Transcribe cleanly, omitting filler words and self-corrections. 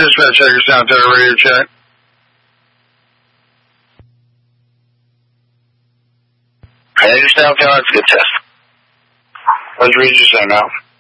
Dispatch, check your sound tower radio check. Hey, your sound tower, it's a good test. Let's read your sound out.